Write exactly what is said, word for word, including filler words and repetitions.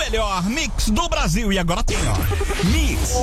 melhor mix do Brasil. E agora tem, ó, Mix